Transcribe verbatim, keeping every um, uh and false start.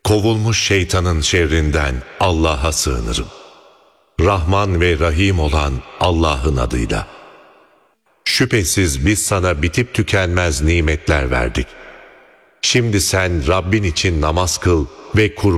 Kovulmuş şeytanın şerrinden Allah'a sığınırım. Rahman ve Rahim olan Allah'ın adıyla. Şüphesiz biz sana bitip tükenmez nimetler verdik. Şimdi sen Rabbin için namaz kıl ve kurban